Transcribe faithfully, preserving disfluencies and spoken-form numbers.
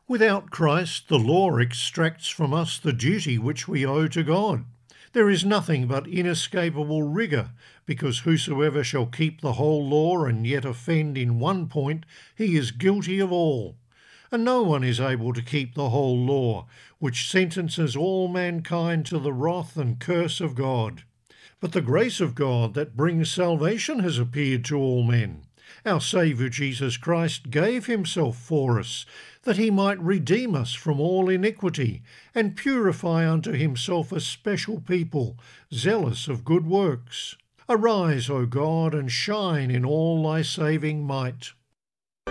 Without Christ, the law extracts from us the duty which we owe to God. There is nothing but inescapable rigour, because whosoever shall keep the whole law and yet offend in one point, he is guilty of all. And no one is able to keep the whole law, which sentences all mankind to the wrath and curse of God. But the grace of God that brings salvation has appeared to all men. Our Saviour Jesus Christ gave himself for us, that he might redeem us from all iniquity, and purify unto himself a special people, zealous of good works. Arise, O God, and shine in all thy saving might.